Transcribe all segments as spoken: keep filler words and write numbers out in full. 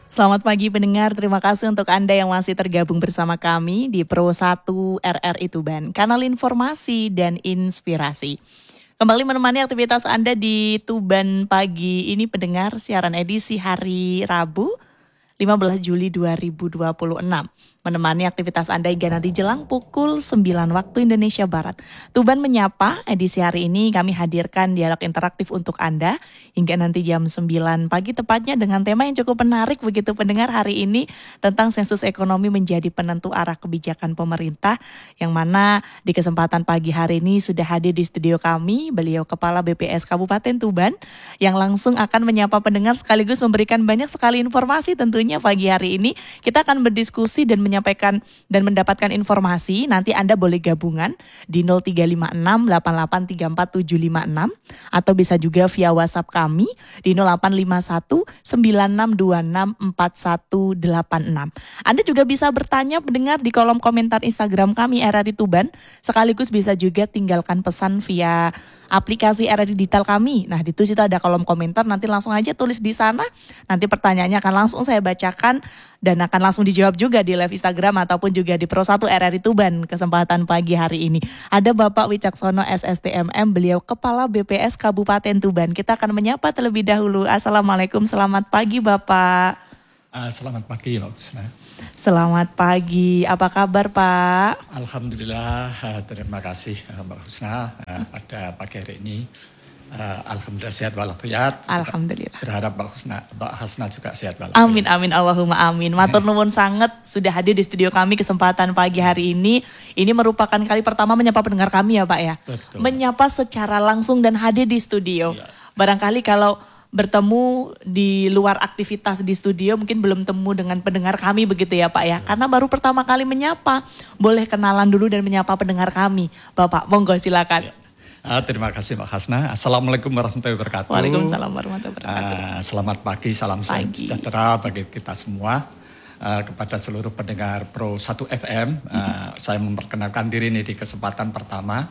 Selamat pagi pendengar, terima kasih untuk Anda yang masih tergabung bersama kami di Pro satu R R I Tuban, kanal informasi dan inspirasi. Kembali menemani aktivitas Anda di Tuban pagi ini pendengar siaran edisi hari Rabu, lima belas Juli dua ribu dua puluh enam. Menemani aktivitas Anda hingga nanti jelang pukul sembilan waktu Indonesia Barat. Tuban Menyapa, edisi hari ini kami hadirkan dialog interaktif untuk Anda hingga nanti jam sembilan pagi tepatnya dengan tema yang cukup menarik begitu pendengar hari ini tentang sensus ekonomi menjadi penentu arah kebijakan pemerintah, yang mana di kesempatan pagi hari ini sudah hadir di studio kami beliau Kepala B P S Kabupaten Tuban yang langsung akan menyapa pendengar sekaligus memberikan banyak sekali informasi. Tentunya pagi hari ini kita akan berdiskusi dan menyampaikan dan mendapatkan informasi. Nanti Anda boleh gabungan di nol tiga lima enam delapan delapan tiga empat tujuh lima enam atau bisa juga via WhatsApp kami di nol delapan lima satu sembilan enam dua enam empat satu delapan enam. Anda juga bisa bertanya pendengar di kolom komentar Instagram kami R R I Tuban, sekaligus bisa juga tinggalkan pesan via aplikasi R R I Digital kami. Nah, di situ ada kolom komentar, nanti langsung aja tulis di sana. Nanti pertanyaannya akan langsung saya bacakan dan akan langsung dijawab juga di live Instagram ataupun juga di Pro satu R R I Tuban kesempatan pagi hari ini. Ada Bapak Wicaksono S S T M M, beliau Kepala B P S Kabupaten Tuban. Kita akan menyapa terlebih dahulu. Assalamualaikum, selamat pagi Bapak. Uh, selamat pagi Mbak Husna. Selamat pagi, apa kabar Pak? Alhamdulillah, uh, terima kasih uh, Mbak Husna uh, pada pagi hari ini. Uh, Alhamdulillah sehat walafiat. Alhamdulillah. Berharap Mbak Husna, Mbak Hasna juga sehat walafiat. Amin, amin, Allahumma amin. Matur nuwun sangat sudah hadir di studio kami kesempatan pagi hari ini. Ini merupakan kali pertama menyapa pendengar kami ya Pak ya. Betul. Menyapa secara langsung dan hadir di studio. Ya. Barangkali kalau bertemu di luar aktivitas di studio mungkin belum temu dengan pendengar kami begitu ya Pak ya. Karena baru pertama kali menyapa. Boleh kenalan dulu dan menyapa pendengar kami. Bapak, monggo silakan. Ya. Uh, terima kasih Mbak Hasna. Assalamualaikum warahmatullahi wabarakatuh. Waalaikumsalam warahmatullahi wabarakatuh. Uh, selamat pagi, salam pagi. sejahtera bagi kita semua. Uh, kepada seluruh pendengar Pro satu F M, uh, saya memperkenalkan diri ini di kesempatan pertama.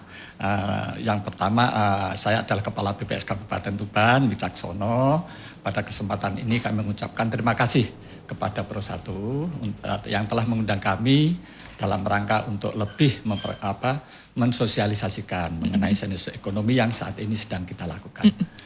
Uh, yang pertama, uh, saya adalah Kepala B P S Kabupaten Tuban, Wicaksono. Pada kesempatan ini kami mengucapkan terima kasih kepada Pro satu uh, yang telah mengundang kami dalam rangka untuk lebih memper, apa, mensosialisasikan mengenai sensus ekonomi yang saat ini sedang kita lakukan.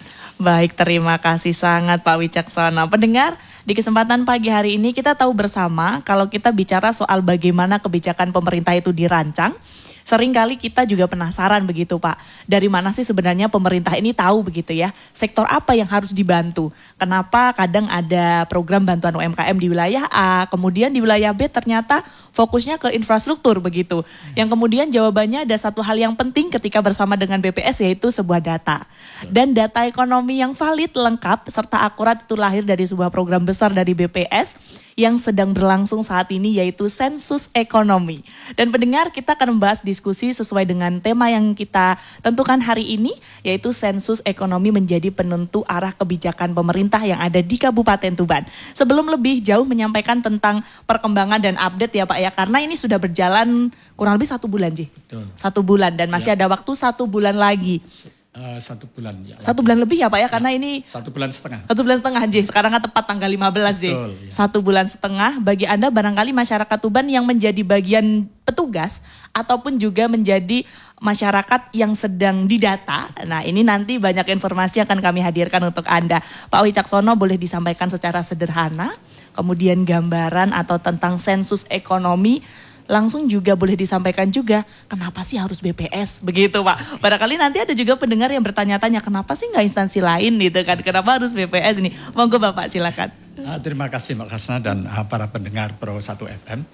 Baik, terima kasih sangat Pak Wicaksono. Pendengar, di kesempatan pagi hari ini kita tahu bersama kalau kita bicara soal bagaimana kebijakan pemerintah itu dirancang, seringkali kita juga penasaran begitu Pak, dari mana sih sebenarnya pemerintah ini tahu begitu ya, sektor apa yang harus dibantu. Kenapa kadang ada program bantuan U M K M di wilayah A, kemudian di wilayah B ternyata fokusnya ke infrastruktur begitu. Yang kemudian jawabannya ada satu hal yang penting ketika bersama dengan B P S, yaitu sebuah data. Dan data ekonomi yang valid, lengkap, serta akurat itu lahir dari sebuah program besar dari B P S yang sedang berlangsung saat ini, yaitu sensus ekonomi. Dan pendengar, kita akan membahas diskusi sesuai dengan tema yang kita tentukan hari ini, yaitu sensus ekonomi menjadi penentu arah kebijakan pemerintah yang ada di Kabupaten Tuban. Sebelum lebih jauh menyampaikan tentang perkembangan dan update ya Pak ya, karena ini sudah berjalan kurang lebih satu bulan Ji. Betul. Satu bulan dan masih ya. Ada waktu satu bulan lagi. Uh, satu bulan ya. Satu bulan lebih ya Pak ya, ya, karena ini satu bulan setengah. Satu bulan setengah J. Sekarang kan tepat tanggal lima belas J. Betul, ya. Satu bulan setengah bagi Anda barangkali masyarakat Tuban yang menjadi bagian petugas ataupun juga menjadi masyarakat yang sedang didata. Nah, ini nanti banyak informasi akan kami hadirkan untuk Anda. Pak Wicaksono, boleh disampaikan secara sederhana, kemudian gambaran atau tentang sensus ekonomi. Langsung juga boleh disampaikan juga kenapa sih harus B P S begitu Pak. Barangkali nanti ada juga pendengar yang bertanya-tanya kenapa sih nggak instansi lain gitu kan, kenapa harus B P S ini. Monggo Bapak silakan. Uh, terima kasih Mbak Hasna dan uh, para pendengar Pro satu F M.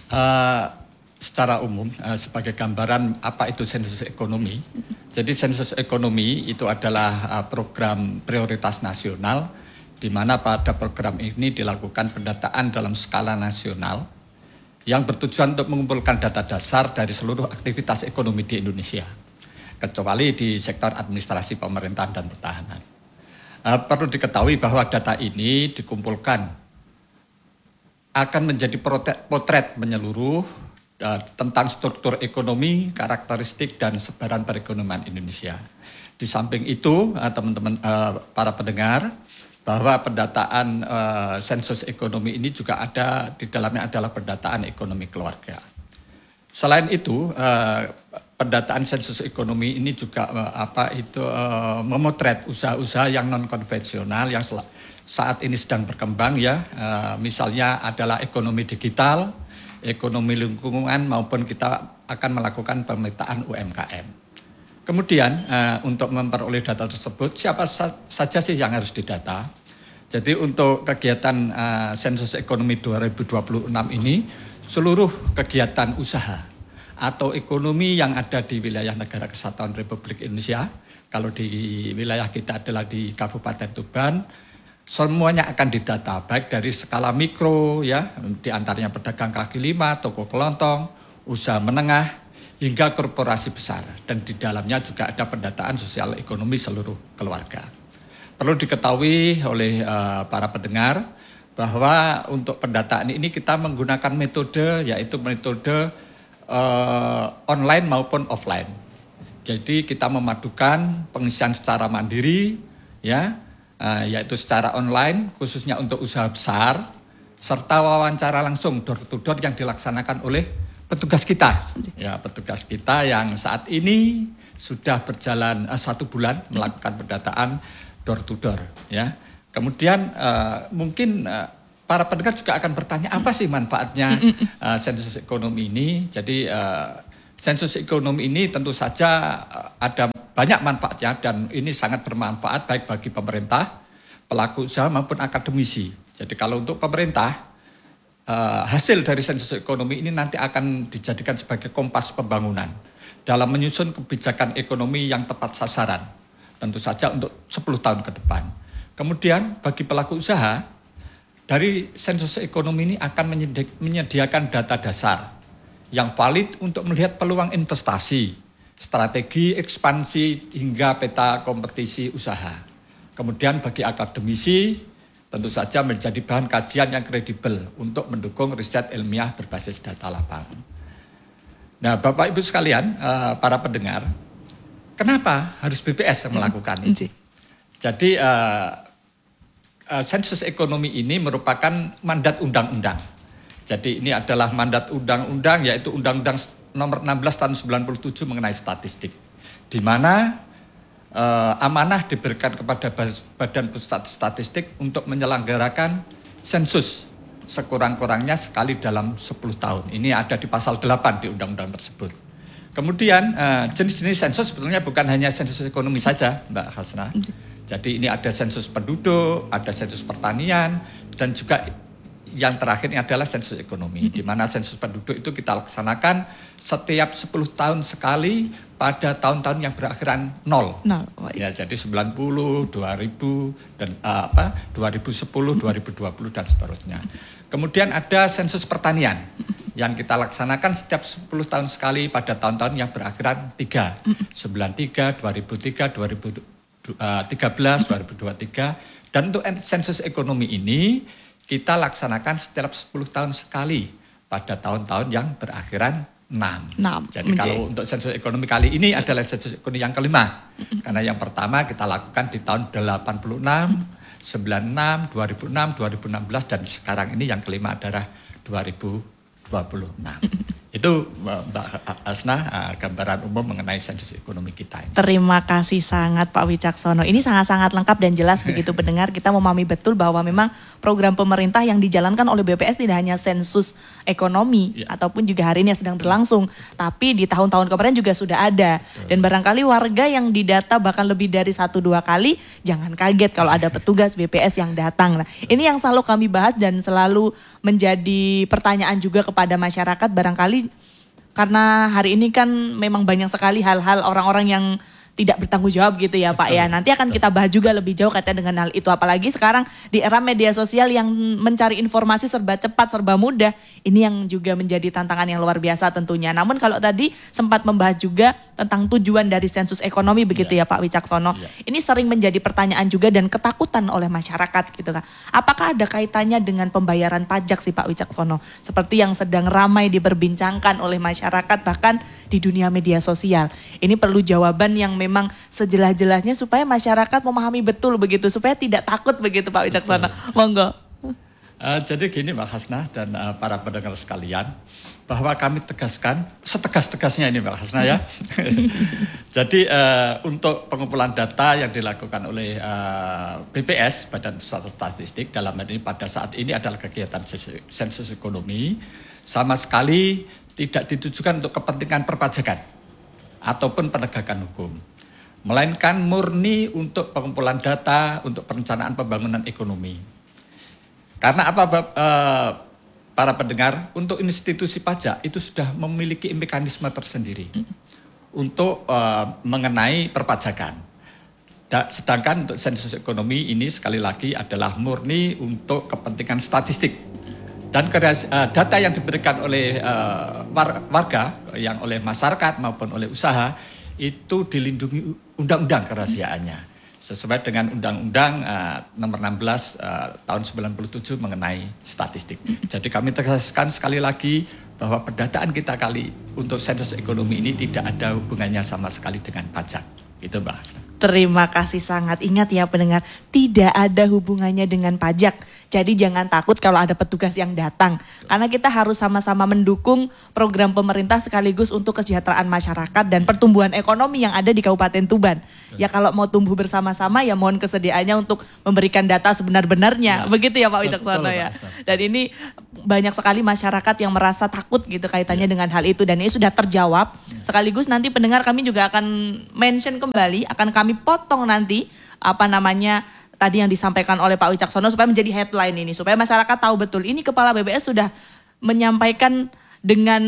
Uh, secara umum uh, sebagai gambaran apa itu sensus ekonomi. Jadi sensus ekonomi itu adalah uh, program prioritas nasional di mana pada program ini dilakukan pendataan dalam skala nasional yang bertujuan untuk mengumpulkan data dasar dari seluruh aktivitas ekonomi di Indonesia, kecuali di sektor administrasi pemerintahan dan pertahanan. Uh, perlu diketahui bahwa data ini dikumpulkan akan menjadi potret menyeluruh uh, tentang struktur ekonomi, karakteristik, dan sebaran perekonomian Indonesia. Di samping itu, uh, teman-teman uh, para pendengar, bahwa pendataan uh, sensus ekonomi ini juga ada di dalamnya adalah pendataan ekonomi keluarga. Selain itu, uh, pendataan sensus ekonomi ini juga uh, apa itu uh, memotret usaha-usaha yang non konvensional yang saat ini sedang berkembang ya, uh, misalnya adalah ekonomi digital, ekonomi lingkungan maupun kita akan melakukan pemetaan U M K M. Kemudian uh, untuk memperoleh data tersebut, siapa sa- saja sih yang harus didata? Jadi untuk kegiatan uh, sensus ekonomi dua ribu dua puluh enam ini, seluruh kegiatan usaha atau ekonomi yang ada di wilayah Negara Kesatuan Republik Indonesia, kalau di wilayah kita adalah di Kabupaten Tuban, semuanya akan didata, baik dari skala mikro, ya, di antaranya pedagang kaki lima, toko kelontong, usaha menengah, hingga korporasi besar. Dan di dalamnya juga ada pendataan sosial ekonomi seluruh keluarga. Perlu diketahui oleh uh, para pendengar bahwa untuk pendataan ini kita menggunakan metode, yaitu metode uh, online maupun offline. Jadi kita memadukan pengisian secara mandiri, ya, uh, yaitu secara online, khususnya untuk usaha besar, serta wawancara langsung door to door yang dilaksanakan oleh petugas kita, ya, petugas kita yang saat ini sudah berjalan uh, satu bulan melakukan pendataan door to door, ya. Kemudian uh, mungkin uh, para pendengar juga akan bertanya apa sih manfaatnya uh, sensus ekonomi ini. Jadi uh, sensus ekonomi ini tentu saja uh, ada banyak manfaatnya dan ini sangat bermanfaat baik bagi pemerintah, pelaku usaha maupun akademisi. Jadi kalau untuk pemerintah, Uh, hasil dari sensus ekonomi ini nanti akan dijadikan sebagai kompas pembangunan dalam menyusun kebijakan ekonomi yang tepat sasaran, tentu saja untuk sepuluh tahun ke depan. Kemudian bagi pelaku usaha, dari sensus ekonomi ini akan menyedi- menyediakan data dasar yang valid untuk melihat peluang investasi, strategi ekspansi hingga peta kompetisi usaha. Kemudian bagi akademisi, tentu saja menjadi bahan kajian yang kredibel untuk mendukung riset ilmiah berbasis data lapangan. Nah, Bapak Ibu sekalian, uh, para pendengar, kenapa harus B P S yang melakukan ini? Jadi uh, uh, sensus ekonomi ini merupakan mandat undang-undang. Jadi ini adalah mandat undang-undang, yaitu Undang-Undang Nomor enam belas Tahun sembilan puluh tujuh mengenai statistik, di mana Uh, amanah diberikan kepada Badan Pusat Statistik untuk menyelenggarakan sensus sekurang-kurangnya sekali dalam sepuluh tahun. Ini ada di pasal delapan di undang-undang tersebut. Kemudian uh, jenis-jenis sensus sebetulnya bukan hanya sensus ekonomi saja, Mbak Hasna. Jadi ini ada sensus penduduk, ada sensus pertanian, dan juga yang terakhir ini adalah sensus ekonomi, di mana sensus penduduk itu kita laksanakan setiap sepuluh tahun sekali pada tahun-tahun yang berakhiran nol. Nol. Oh, iya. Ya, jadi sembilan puluh, dua ribu dan uh, apa? dua ribu sepuluh, dua ribu dua puluh dan seterusnya. Kemudian ada sensus pertanian yang kita laksanakan setiap sepuluh tahun sekali pada tahun-tahun yang berakhiran tiga. sembilan puluh tiga, dua ribu tiga, dua ribu tiga belas, dua ribu dua puluh tiga. Dan untuk sensus ekonomi ini kita laksanakan setiap sepuluh tahun sekali pada tahun-tahun yang berakhiran enam. enam. Jadi menjadi. Kalau untuk sensus ekonomi kali ini adalah sensus ekonomi yang kelima. Mm-hmm. Karena yang pertama kita lakukan di tahun delapan puluh enam, sembilan puluh enam, dua ribu enam, dua ribu enam belas dan sekarang ini yang kelima adalah dua ribu dua puluh enam. Itu Mbak Hasna gambaran umum mengenai sensus ekonomi kita ini. Terima kasih sangat Pak Wicaksono. Ini sangat-sangat lengkap dan jelas begitu pendengar. Kita memahami betul bahwa memang program pemerintah yang dijalankan oleh B P S tidak hanya sensus ekonomi ya, ataupun juga hari ini yang sedang berlangsung, tapi di tahun-tahun kemarin juga sudah ada. Dan barangkali warga yang didata bahkan lebih dari satu dua kali, jangan kaget kalau ada petugas B P S yang datang. Nah, ini yang selalu kami bahas dan selalu menjadi pertanyaan juga kepada masyarakat barangkali. Karena hari ini kan memang banyak sekali hal-hal orang-orang yang tidak bertanggung jawab gitu ya Pak ya. Nanti akan kita bahas juga lebih jauh kaitan dengan hal itu. Apalagi sekarang di era media sosial yang mencari informasi serba cepat, serba mudah. Ini yang juga menjadi tantangan yang luar biasa tentunya. Namun kalau tadi sempat membahas juga tentang tujuan dari sensus ekonomi begitu ya, ya Pak Wicaksono. Ya. Ini sering menjadi pertanyaan juga dan ketakutan oleh masyarakat gitu kan. Apakah ada kaitannya dengan pembayaran pajak sih Pak Wicaksono? Seperti yang sedang ramai diperbincangkan oleh masyarakat bahkan di dunia media sosial. Ini perlu jawaban yang memang memang sejelas-jelasnya supaya masyarakat memahami betul begitu, supaya tidak takut begitu Pak Wicaksono. Monggo. Uh, jadi gini Mbak Hasnah dan uh, para pendengar sekalian, bahwa kami tegaskan setegas-tegasnya ini Mbak Hasnah ya. Jadi uh, untuk pengumpulan data yang dilakukan oleh uh, B P S, Badan Pusat Statistik, dalam hal ini pada saat ini adalah kegiatan sensus ekonomi, sama sekali tidak ditujukan untuk kepentingan perpajakan ataupun penegakan hukum, melainkan murni untuk pengumpulan data untuk perencanaan pembangunan ekonomi. Karena apa uh, para pendengar, untuk institusi pajak itu sudah memiliki mekanisme tersendiri untuk uh, mengenai perpajakan. Da, sedangkan untuk sensus ekonomi ini sekali lagi adalah murni untuk kepentingan statistik. Dan uh, data yang diberikan oleh uh, warga, yang oleh masyarakat maupun oleh usaha, itu dilindungi undang-undang kerahasiaannya. Sesuai dengan Undang-Undang uh, nomor enam belas uh, tahun sembilan puluh tujuh mengenai statistik. Jadi kami tegaskan sekali lagi bahwa pendataan kita kali untuk sensus ekonomi ini tidak ada hubungannya sama sekali dengan pajak. Itu Mbak Hasnah. Terima kasih sangat. Ingat ya pendengar, tidak ada hubungannya dengan pajak. Jadi jangan takut kalau ada petugas yang datang. Karena kita harus sama-sama mendukung program pemerintah sekaligus untuk kesejahteraan masyarakat dan pertumbuhan ekonomi yang ada di Kabupaten Tuban. Ya kalau mau tumbuh bersama-sama ya mohon kesediaannya untuk memberikan data sebenar-benarnya. Ya. Begitu ya Pak Wicaksono ya. Dan ini banyak sekali masyarakat yang merasa takut gitu kaitannya ya. dengan hal itu. Dan ini sudah terjawab. Ya. Sekaligus nanti pendengar kami juga akan mention kembali, akan kami potong nanti apa namanya tadi yang disampaikan oleh Pak Wicaksono supaya menjadi headline ini, supaya masyarakat tahu betul ini Kepala B P S sudah menyampaikan dengan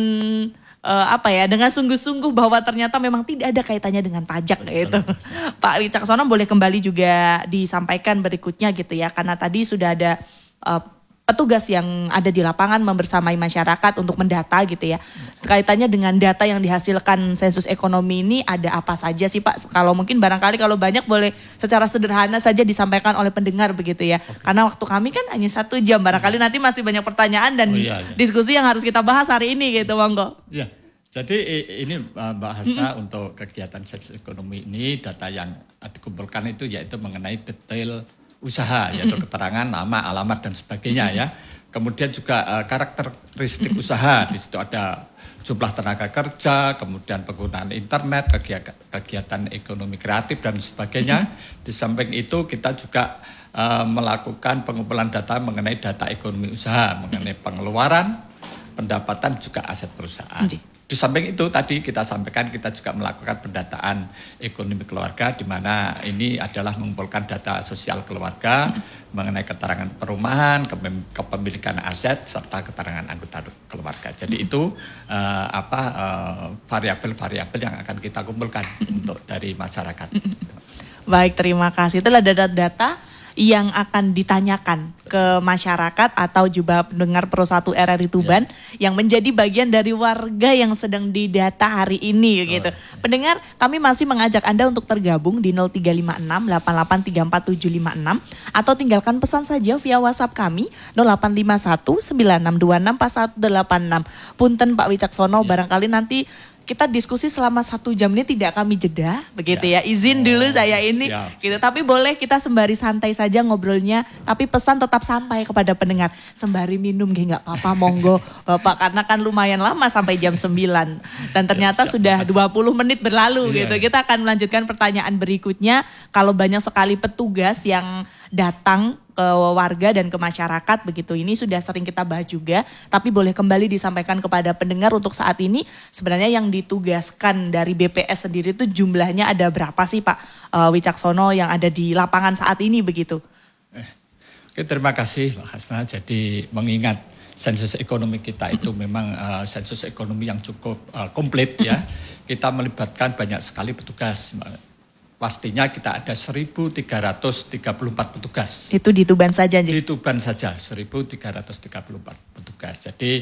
uh, apa ya dengan sungguh-sungguh bahwa ternyata memang tidak ada kaitannya dengan pajak gitu. Pak Wicaksono boleh kembali juga disampaikan berikutnya gitu ya, karena tadi sudah ada uh, petugas yang ada di lapangan membersamai masyarakat untuk mendata gitu ya. Kaitannya dengan data yang dihasilkan sensus ekonomi ini ada apa saja sih Pak? Kalau mungkin barangkali kalau banyak boleh secara sederhana saja disampaikan oleh pendengar begitu ya. Oke. Karena waktu kami kan hanya satu jam. Barangkali nanti masih banyak pertanyaan dan oh, iya, iya. diskusi yang harus kita bahas hari ini gitu, monggo. Iya. Jadi ini Mbak Hasna mm-hmm. untuk kegiatan sensus ekonomi ini data yang dikumpulkan itu yaitu mengenai detail usaha, yaitu keterangan nama, alamat dan sebagainya ya. Kemudian juga uh, karakteristik usaha, di situ ada jumlah tenaga kerja, kemudian penggunaan internet, kegiatan, kegiatan ekonomi kreatif dan sebagainya. Di samping itu kita juga uh, melakukan pengumpulan data mengenai data ekonomi usaha, mengenai pengeluaran, pendapatan juga aset perusahaan. Di samping itu tadi kita sampaikan kita juga melakukan pendataan ekonomi keluarga di mana ini adalah mengumpulkan data sosial keluarga mengenai keterangan perumahan, kepemilikan aset serta keterangan anggota keluarga. Jadi itu uh, apa uh, variabel-variabel yang akan kita kumpulkan untuk dari masyarakat. Baik, terima kasih. Itulah data-data yang akan ditanyakan ke masyarakat atau juga pendengar Pro satu R R I Tuban ya. yang menjadi bagian dari warga yang sedang didata hari ini gitu. Oh, ya. Pendengar, kami masih mengajak Anda untuk tergabung di nol tiga lima enam delapan delapan tiga empat tujuh lima enam atau tinggalkan pesan saja via WhatsApp kami nol delapan lima satu sembilan enam dua enam empat satu delapan enam. Punten Pak Wicaksono, ya. barangkali nanti kita diskusi selama satu jam ini tidak kami jeda, begitu ya. ya. Izin oh, dulu saya ini, siap. gitu. Tapi boleh kita sembari santai saja ngobrolnya, tapi pesan tetap sampai kepada pendengar. Sembari minum, nggak apa-apa, monggo Bapak, karena kan lumayan lama sampai jam sembilan. Dan ternyata ya, sudah dua puluh menit berlalu ya, gitu. Ya. Kita akan melanjutkan pertanyaan berikutnya. Kalau banyak sekali petugas yang datang ke warga dan ke masyarakat begitu. Ini sudah sering kita bahas juga, tapi boleh kembali disampaikan kepada pendengar untuk saat ini sebenarnya yang ditugaskan dari B P S sendiri itu jumlahnya ada berapa sih Pak uh, Wicaksono yang ada di lapangan saat ini begitu? Eh, oke, terima kasih Pak Hasna. Jadi mengingat sensus ekonomi kita itu memang uh, sensus ekonomi yang cukup uh, komplit ya. Kita melibatkan banyak sekali petugas. Pastinya kita ada seribu tiga ratus tiga puluh empat petugas. Itu di Tuban saja? Di Tuban saja, seribu tiga ratus tiga puluh empat petugas. Jadi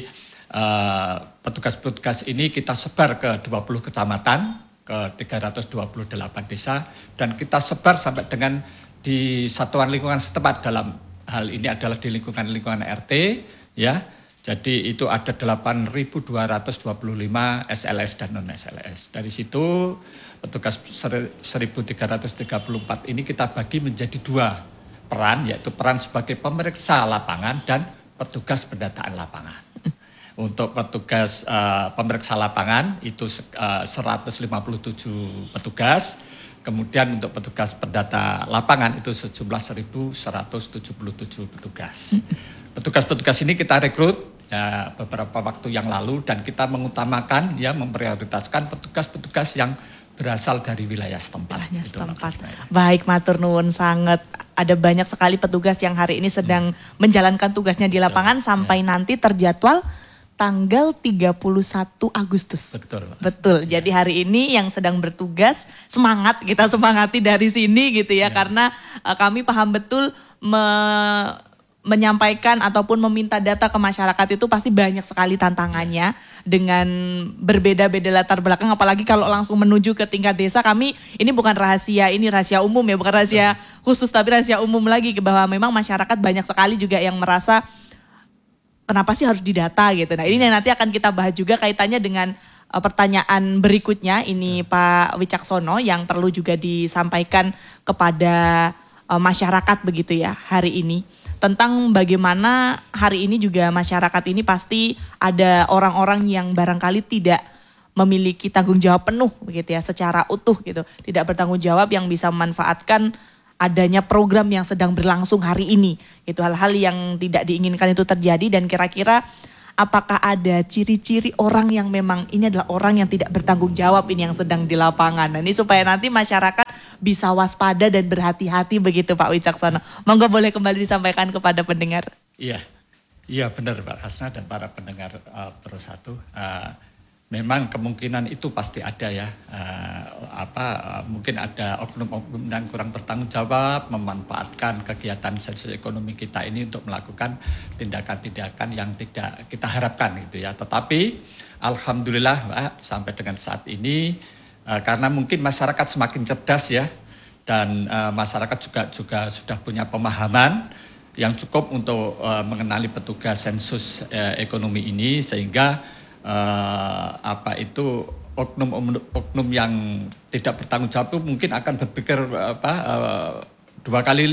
uh, petugas-petugas ini kita sebar ke dua puluh kecamatan, ke tiga ratus dua puluh delapan desa, dan kita sebar sampai dengan di satuan lingkungan setempat dalam hal ini adalah di lingkungan-lingkungan R T, ya. Jadi itu ada delapan ribu dua ratus dua puluh lima S L S dan non-S L S. Dari situ petugas seribu tiga ratus tiga puluh empat ini kita bagi menjadi dua peran, yaitu peran sebagai pemeriksa lapangan dan petugas pendataan lapangan. Untuk petugas uh, pemeriksa lapangan itu uh, seratus lima puluh tujuh petugas. Kemudian untuk petugas pendata lapangan itu sejumlah seribu seratus tujuh puluh tujuh petugas. Petugas-petugas ini kita rekrut ya, beberapa waktu yang lalu dan kita mengutamakan ya memprioritaskan petugas-petugas yang berasal dari wilayah setempat. Wilayah setempat. Baik, matur nuwun sangat. Ada banyak sekali petugas yang hari ini sedang hmm. menjalankan tugasnya di lapangan ya, sampai ya. nanti terjadwal tanggal tiga puluh satu Agustus. Betul. Betul. Ya. Jadi hari ini yang sedang bertugas, semangat kita semangati dari sini gitu ya, ya. Karena uh, kami paham betul me menyampaikan ataupun meminta data ke masyarakat itu pasti banyak sekali tantangannya dengan berbeda-beda latar belakang, apalagi kalau langsung menuju ke tingkat desa. Kami ini bukan rahasia, ini rahasia umum ya, bukan rahasia khusus tapi rahasia umum lagi, bahwa memang masyarakat banyak sekali juga yang merasa kenapa sih harus didata gitu. Nah ini nanti akan kita bahas juga kaitannya dengan uh, pertanyaan berikutnya ini Pak Wicaksono yang perlu juga disampaikan kepada uh, masyarakat begitu ya hari ini. Tentang bagaimana hari ini juga masyarakat ini pasti ada orang-orang yang barangkali tidak memiliki tanggung jawab penuh begitu ya, secara utuh gitu. Tidak bertanggung jawab yang bisa memanfaatkan adanya program yang sedang berlangsung hari ini. Itu hal-hal yang tidak diinginkan itu terjadi, dan kira-kira apakah ada ciri-ciri orang yang memang ini adalah orang yang tidak bertanggung jawab ini yang sedang di lapangan. Nah, ini supaya nanti masyarakat bisa waspada dan berhati-hati begitu Pak Wicaksono. Monggo boleh kembali disampaikan kepada pendengar. Iya, iya benar Pak Hasna dan para pendengar uh, Pro satu. Uh, memang kemungkinan itu pasti ada ya. Uh, apa uh, mungkin ada oknum-oknum yang kurang bertanggung jawab memanfaatkan kegiatan sensus ekonomi kita ini untuk melakukan tindakan-tindakan yang tidak kita harapkan gitu ya. Tetapi alhamdulillah Pak, sampai dengan saat ini uh, karena mungkin masyarakat semakin cerdas ya, dan uh, masyarakat juga juga sudah punya pemahaman yang cukup untuk uh, mengenali petugas sensus uh, ekonomi ini, sehingga Uh, apa itu oknum-oknum yang tidak bertanggung jawab itu mungkin akan berpikir apa uh, dua kali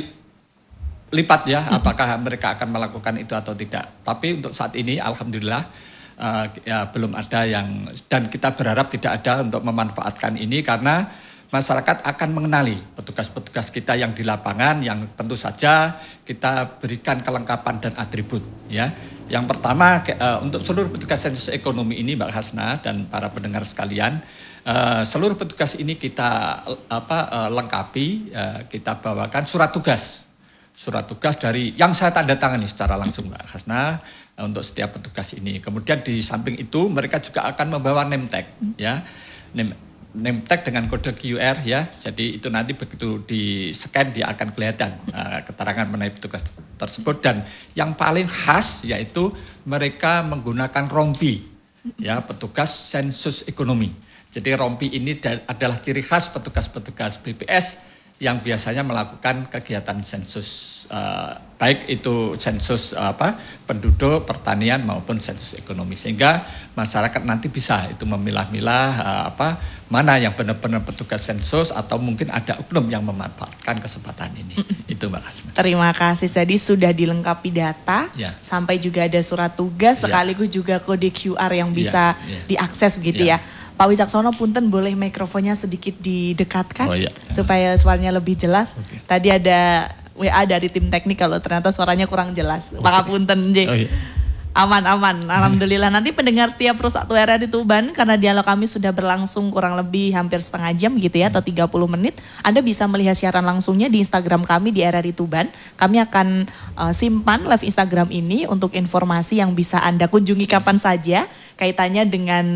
lipat ya, mm-hmm. apakah mereka akan melakukan itu atau tidak. Tapi untuk saat ini alhamdulillah uh, ya, belum ada yang, dan kita berharap tidak ada untuk memanfaatkan ini, karena masyarakat akan mengenali petugas-petugas kita yang di lapangan, yang tentu saja kita berikan kelengkapan dan atribut ya. Yang pertama uh, untuk seluruh petugas sensus ekonomi ini Mbak Hasna dan para pendengar sekalian, uh, seluruh petugas ini kita apa uh, lengkapi, uh, kita bawakan surat tugas, surat tugas dari yang saya tanda tangani secara langsung Mbak Hasna uh, untuk setiap petugas ini. Kemudian di samping itu mereka juga akan membawa name tag ya, name, name tag dengan kode Q R ya. Jadi itu nanti begitu di scan dia akan kelihatan uh, keterangan mengenai petugas tersebut. Dan yang paling khas yaitu mereka menggunakan rompi ya, petugas sensus ekonomi. Jadi rompi ini adalah ciri khas petugas-petugas B P S yang biasanya melakukan kegiatan sensus, uh, baik itu sensus uh, apa penduduk, pertanian maupun sensus ekonomi, sehingga masyarakat nanti bisa itu memilah-milah uh, apa mana yang benar-benar petugas sensus atau mungkin ada oknum yang memanfaatkan kesempatan ini. Itu Mbak Hasna. Terima kasih. Jadi sudah dilengkapi data, ya. Sampai juga ada surat tugas, ya. Sekaligus juga kode Q R yang bisa ya. Ya. diakses begitu ya. ya. Pak Wicaksono, punten boleh mikrofonnya sedikit didekatkan oh, iya. supaya suaranya lebih jelas. Okay. Tadi ada W A dari tim teknik kalau ternyata suaranya kurang jelas. Okay. Maka punten, J. Oh, iya. Aman-aman, alhamdulillah. Nanti pendengar setiap Pro satu R R di Tuban, karena dialog kami sudah berlangsung kurang lebih hampir setengah jam gitu ya, atau tiga puluh menit. Anda bisa melihat siaran langsungnya di Instagram kami di R R I Tuban. Kami akan uh, simpan live Instagram ini untuk informasi yang bisa Anda kunjungi kapan saja kaitannya dengan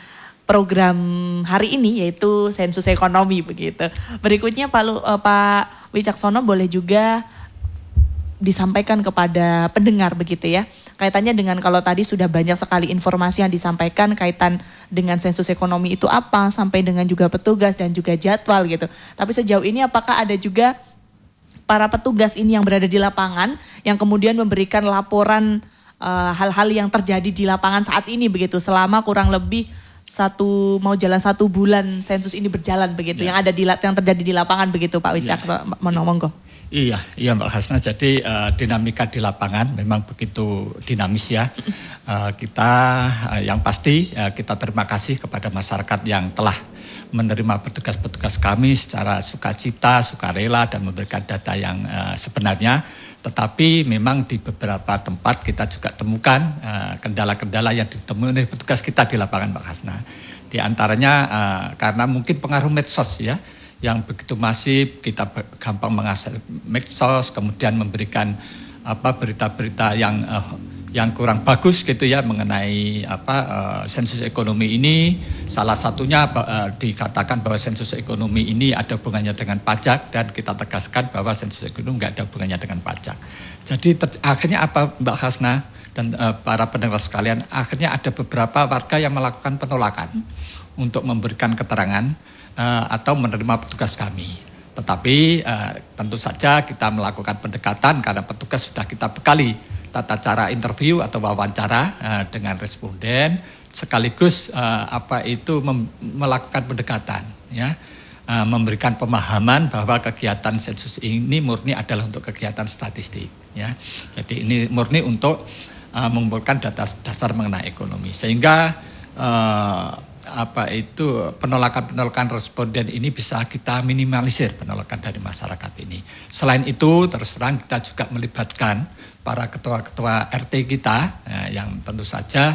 program hari ini, yaitu sensus ekonomi begitu. Berikutnya Pak, uh, Pak Wicaksono boleh juga disampaikan kepada pendengar begitu ya. Kaitannya dengan kalau tadi sudah banyak sekali informasi yang disampaikan kaitan dengan sensus ekonomi itu apa, sampai dengan juga petugas dan juga jadwal gitu. Tapi sejauh ini apakah ada juga para petugas ini yang berada di lapangan yang kemudian memberikan laporan uh, hal-hal yang terjadi di lapangan saat ini begitu selama kurang lebih satu mau jalan satu bulan sensus ini berjalan begitu, ya. yang ada di yang terjadi di lapangan begitu Pak Wicak, ya. Monggo. Iya, iya Mbak Hasna. Jadi uh, dinamika di lapangan memang begitu dinamis ya. Uh, kita uh, yang pasti uh, kita terima kasih kepada masyarakat yang telah menerima petugas-petugas kami secara sukacita, sukarela dan memberikan data yang uh, sebenarnya. Tetapi memang di beberapa tempat kita juga temukan uh, kendala-kendala yang ditemui oleh petugas kita di lapangan Mbak Hasna. Di antaranya uh, karena mungkin pengaruh medsos ya, yang begitu masif, kita gampang mengakses medsos, kemudian memberikan apa berita-berita yang uh, yang kurang bagus gitu ya mengenai apa uh, sensus ekonomi ini. Salah satunya uh, dikatakan bahwa sensus ekonomi ini ada hubungannya dengan pajak, dan kita tegaskan bahwa sensus ekonomi nggak ada hubungannya dengan pajak. Jadi ter- akhirnya apa Mbak Hasna dan uh, para pendengar sekalian, akhirnya ada beberapa warga yang melakukan penolakan untuk memberikan keterangan Uh, atau menerima petugas kami. Tetapi uh, tentu saja kita melakukan pendekatan karena petugas sudah kita bekali tata cara interview atau wawancara uh, dengan responden, sekaligus uh, apa itu mem- melakukan pendekatan, ya, uh, memberikan pemahaman bahwa kegiatan sensus ini murni adalah untuk kegiatan statistik, ya. Jadi ini murni untuk uh, mengumpulkan data dasar mengenai ekonomi, sehingga uh, apa itu penolakan-penolakan responden ini bisa kita minimalisir, penolakan dari masyarakat ini. Selain itu terus terang kita juga melibatkan para ketua-ketua R T kita ya, yang tentu saja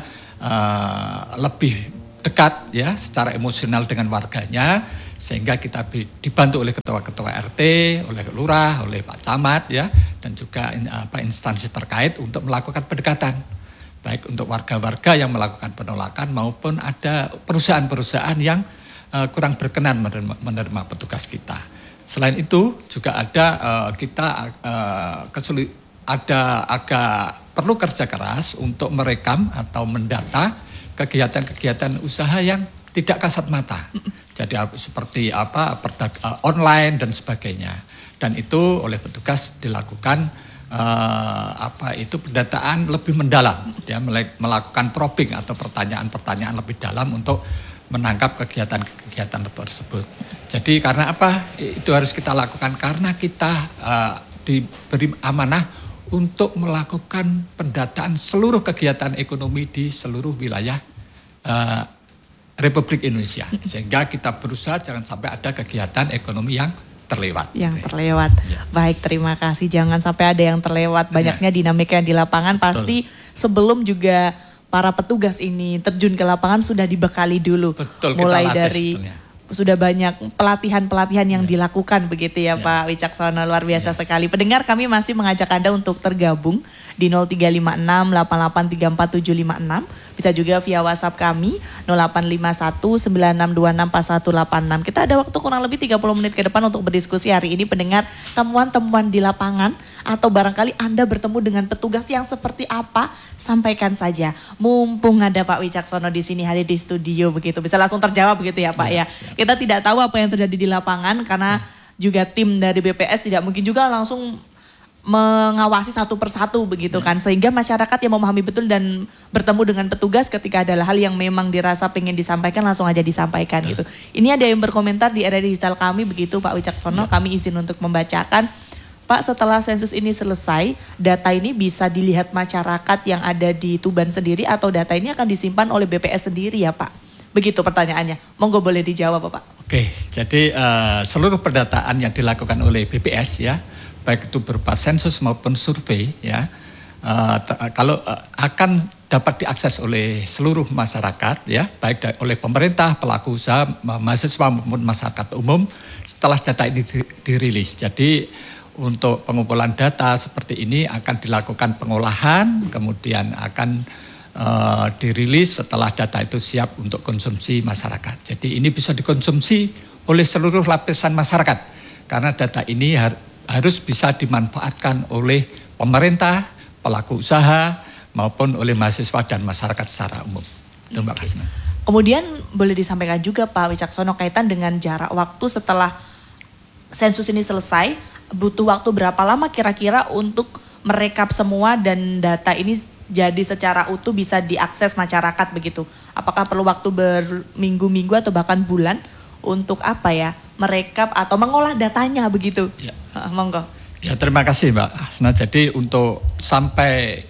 uh, lebih dekat ya secara emosional dengan warganya, sehingga kita dibantu oleh ketua-ketua R T, oleh lurah, oleh Pak Camat ya, dan juga apa instansi terkait untuk melakukan pendekatan. Baik untuk warga-warga yang melakukan penolakan maupun ada perusahaan-perusahaan yang uh, kurang berkenan menerima, menerima petugas kita. Selain itu juga ada uh, kita uh, kesulit, ada agak perlu kerja keras untuk merekam atau mendata kegiatan-kegiatan usaha yang tidak kasat mata. Jadi seperti apa perdag- uh, online dan sebagainya. Dan itu oleh petugas dilakukan Uh, apa itu pendataan lebih mendalam, ya, melakukan probing atau pertanyaan-pertanyaan lebih dalam untuk menangkap kegiatan-kegiatan tersebut. Jadi karena apa itu harus kita lakukan? Karena kita uh, diberi amanah untuk melakukan pendataan seluruh kegiatan ekonomi di seluruh wilayah uh, Republik Indonesia, sehingga kita berusaha jangan sampai ada kegiatan ekonomi yang terlewat. Yang terlewat. Ya. Baik, terima kasih. Jangan sampai ada yang terlewat. Banyaknya ya. dinamika yang di lapangan pasti Betul. sebelum juga para petugas ini terjun ke lapangan sudah dibekali dulu. Betul, mulai latih, dari betulnya. Sudah banyak pelatihan-pelatihan yang ya. dilakukan begitu ya, ya Pak Wicaksono, luar biasa ya. sekali. Pendengar, kami masih mengajak Anda untuk tergabung di nol tiga lima enam delapan delapan tiga empat tujuh lima enam. Bisa juga via WhatsApp kami nol delapan lima satu sembilan enam dua enam empat satu delapan enam. Kita ada waktu kurang lebih tiga puluh menit ke depan untuk berdiskusi hari ini. Pendengar, temuan-temuan di lapangan atau barangkali Anda bertemu dengan petugas yang seperti apa, sampaikan saja. Mumpung ada Pak Wicaksono di sini hadir di studio begitu, bisa langsung terjawab begitu ya Pak ya. ya. Kita tidak tahu apa yang terjadi di lapangan karena ya. juga tim dari B P S tidak mungkin juga langsung mengawasi satu persatu begitu kan, sehingga masyarakat yang memahami betul dan bertemu dengan petugas ketika ada hal yang memang dirasa pengen disampaikan langsung aja disampaikan ya. gitu. Ini ada yang berkomentar di area digital kami begitu Pak Wicaksono, ya. kami izin untuk membacakan. Pak, setelah sensus ini selesai, data ini bisa dilihat masyarakat yang ada di Tuban sendiri atau data ini akan disimpan oleh B P S sendiri ya Pak? Begitu pertanyaannya. Monggo boleh dijawab Pak. Oke, jadi uh, seluruh pendataan yang dilakukan oleh B P S ya, baik itu berupa sensus maupun survei ya, uh, t- kalau uh, akan dapat diakses oleh seluruh masyarakat ya, baik da- oleh pemerintah, pelaku usaha, mahasiswa maupun masyarakat umum setelah data ini di- dirilis. Jadi untuk pengumpulan data seperti ini akan dilakukan pengolahan, kemudian akan Uh, dirilis setelah data itu siap untuk konsumsi masyarakat. Jadi ini bisa dikonsumsi oleh seluruh lapisan masyarakat karena data ini har- harus bisa dimanfaatkan oleh pemerintah, pelaku usaha maupun oleh mahasiswa dan masyarakat secara umum. Itu Mbak Hasna. Kemudian boleh disampaikan juga Pak Wicaksono kaitan dengan jarak waktu setelah sensus ini selesai, butuh waktu berapa lama kira-kira untuk merekap semua dan data ini jadi secara utuh bisa diakses masyarakat begitu? Apakah perlu waktu berminggu-minggu atau bahkan bulan untuk apa ya, merekap atau mengolah datanya begitu? Ya. Uh, monggo. Ya, terima kasih Mbak Hasna. Jadi untuk sampai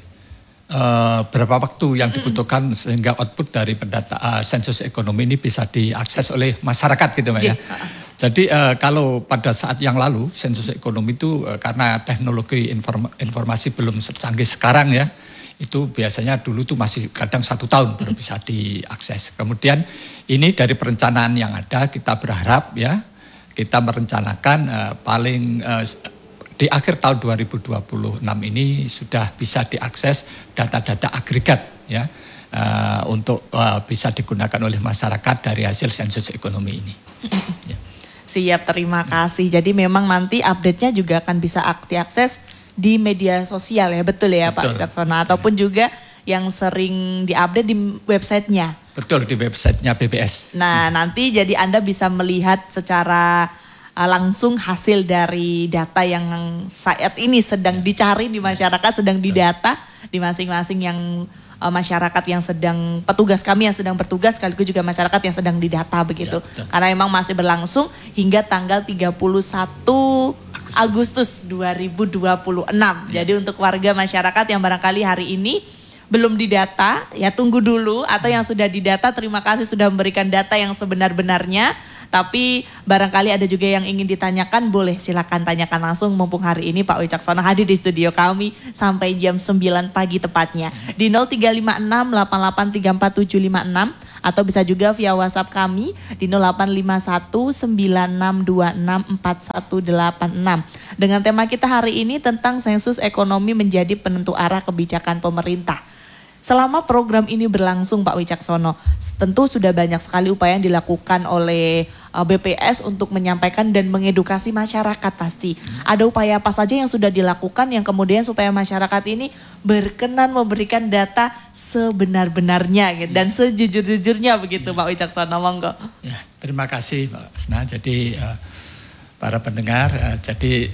uh, berapa waktu yang dibutuhkan mm-hmm. sehingga output dari pendata uh, sensus ekonomi ini bisa diakses oleh masyarakat gitu Mbak ya. Jadi uh, kalau pada saat yang lalu sensus ekonomi itu uh, karena teknologi inform- informasi belum secanggih sekarang ya, itu biasanya dulu tuh masih kadang satu tahun baru bisa diakses. Kemudian ini dari perencanaan yang ada kita berharap ya, kita merencanakan uh, paling uh, di akhir tahun dua ribu dua puluh enam ini sudah bisa diakses data-data agregat ya, uh, untuk uh, bisa digunakan oleh masyarakat dari hasil sensus ekonomi ini. Ya. Siap, terima kasih. Jadi memang nanti update-nya juga akan bisa diakses di media sosial ya, betul ya betul. Pak Wicaksono? Ataupun ya. Juga yang sering diupdate di websitenya. Betul, di websitenya B P S. Nah, nanti jadi Anda bisa melihat secara uh, langsung hasil dari data yang saat ini sedang dicari di masyarakat, sedang didata di masing-masing yang uh, masyarakat yang sedang, petugas kami yang sedang bertugas, sekaligus juga masyarakat yang sedang didata begitu. Ya, karena memang masih berlangsung hingga tanggal tiga puluh satu Agustus dua ribu dua puluh enam. Ya. Jadi untuk warga masyarakat yang barangkali hari ini belum didata, ya tunggu dulu, atau yang sudah didata terima kasih sudah memberikan data yang sebenar-benarnya. Tapi barangkali ada juga yang ingin ditanyakan, boleh silakan tanyakan langsung mumpung hari ini Pak Wicaksono hadir di studio kami sampai jam sembilan pagi tepatnya. Di nol tiga lima enam delapan delapan tiga empat tujuh lima enam atau bisa juga via WhatsApp kami di nol delapan lima satu sembilan enam dua enam empat satu delapan enam. Dengan tema kita hari ini tentang sensus ekonomi menjadi penentu arah kebijakan pemerintah. Selama program ini berlangsung Pak Wicaksono, tentu sudah banyak sekali upaya yang dilakukan oleh B P S untuk menyampaikan dan mengedukasi masyarakat pasti. Ada upaya apa saja yang sudah dilakukan yang kemudian supaya masyarakat ini berkenan memberikan data sebenar-benarnya gitu, dan sejujur-jujurnya begitu ya. Pak Wicaksono, monggo. Ya, terima kasih Mbak Hasna. Jadi uh, para pendengar, uh, jadi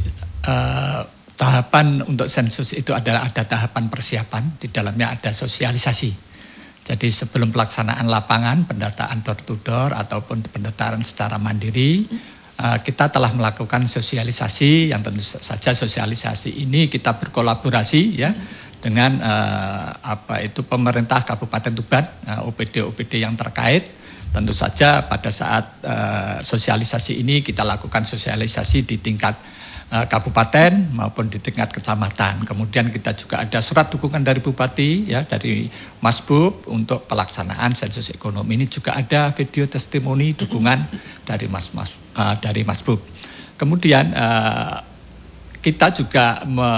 uh, tahapan untuk sensus itu adalah ada tahapan persiapan, di dalamnya ada sosialisasi. Jadi sebelum pelaksanaan lapangan, pendataan door to door ataupun pendataan secara mandiri, kita telah melakukan sosialisasi yang tentu saja sosialisasi ini kita berkolaborasi ya dengan apa itu pemerintah Kabupaten Tuban, O P D O P D yang terkait. Tentu saja pada saat sosialisasi ini kita lakukan sosialisasi di tingkat kabupaten maupun di tingkat kecamatan. Kemudian kita juga ada surat dukungan dari Bupati ya, dari Mas Bub untuk pelaksanaan sensus ekonomi ini, juga ada video testimoni dukungan dari Mas Mas uh, dari Mas Bub. Kemudian uh, kita juga me,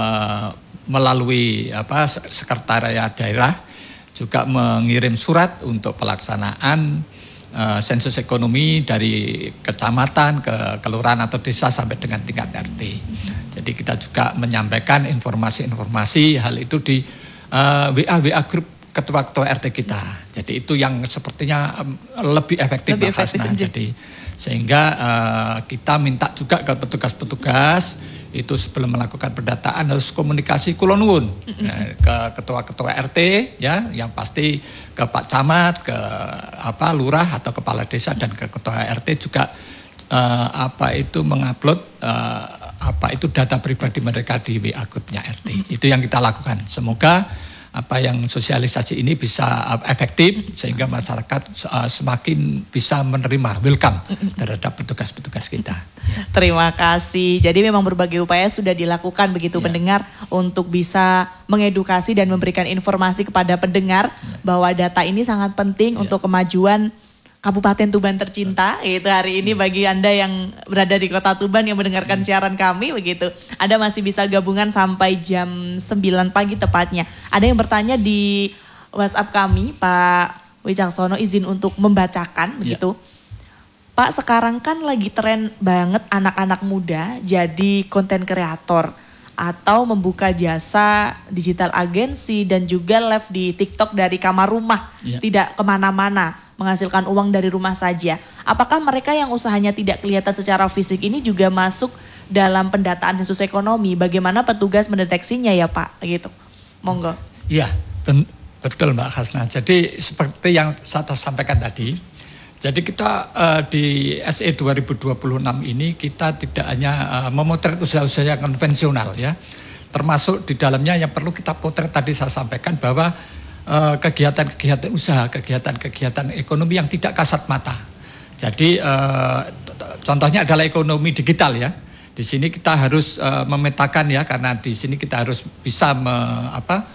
melalui apa sekretariat daerah juga mengirim surat untuk pelaksanaan Uh, sensus ekonomi dari kecamatan ke kelurahan atau desa sampai dengan tingkat R T. Jadi kita juga menyampaikan informasi-informasi hal itu di uh, W A W A grup ketua-ketua R T kita. Jadi itu yang sepertinya um, lebih efektif, lebih efektif Hasna. Jadi sehingga uh, kita minta juga ke petugas-petugas itu sebelum melakukan pendataan harus komunikasi kula nuwun ya, ke ketua-ketua R T ya, yang pasti ke Pak Camat, ke apa lurah atau kepala desa, dan ke ketua R T juga uh, apa itu mengupload uh, apa itu data pribadi mereka di W A grupnya R T. Itu yang kita lakukan. Semoga apa yang sosialisasi ini bisa efektif sehingga masyarakat uh, semakin bisa menerima, welcome terhadap petugas-petugas kita. Terima kasih. Jadi memang berbagai upaya sudah dilakukan begitu ya. Pendengar untuk bisa mengedukasi dan memberikan informasi kepada pendengar ya. Bahwa data ini sangat penting ya. Untuk kemajuan Kabupaten Tuban tercinta. Itu hari ini bagi Anda yang berada di Kota Tuban yang mendengarkan hmm. siaran kami begitu. Anda masih bisa gabungan sampai jam sembilan pagi tepatnya. Ada yang bertanya di WhatsApp kami, Pak Wicaksono izin untuk membacakan begitu. Ya. Pak, sekarang kan lagi tren banget anak-anak muda jadi konten kreator atau membuka jasa digital agensi dan juga live di TikTok dari kamar rumah, ya. Tidak kemana-mana, menghasilkan uang dari rumah saja. Apakah mereka yang usahanya tidak kelihatan secara fisik ini juga masuk dalam pendataan sensus ekonomi? Bagaimana petugas mendeteksinya ya Pak? Gitu, monggo. Iya, Ben, betul Mbak Hasna. Jadi seperti yang saya sampaikan tadi, jadi kita uh, di S E dua ribu dua puluh enam ini kita tidak hanya uh, memotret usaha-usaha yang konvensional ya, termasuk di dalamnya yang perlu kita potret tadi saya sampaikan bahwa uh, kegiatan-kegiatan usaha, kegiatan-kegiatan ekonomi yang tidak kasat mata. Jadi uh, contohnya adalah ekonomi digital ya. Di sini kita harus uh, memetakan ya, karena di sini kita harus bisa me, apa,